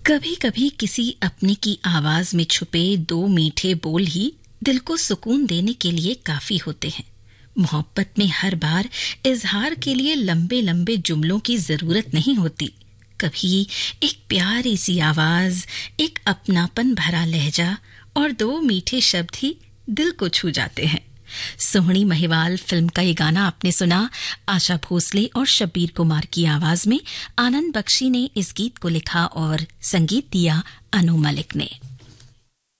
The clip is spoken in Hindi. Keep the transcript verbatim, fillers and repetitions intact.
कभी कभी किसी अपने की आवाज में छुपे दो मीठे बोल ही दिल को सुकून देने के लिए काफी होते हैं। मोहब्बत में हर बार इजहार के लिए लंबे लंबे जुमलों की जरूरत नहीं होती। कभी एक प्यारी सी आवाज, एक अपनापन भरा लहजा और दो मीठे शब्द ही दिल को छू जाते हैं। सोहनी महिवाल फिल्म का ये गाना आपने सुना। आशा भोसले और शब्बीर कुमार की आवाज में आनंद बख्शी ने इस गीत को लिखा और संगीत दिया अनु मलिक ने।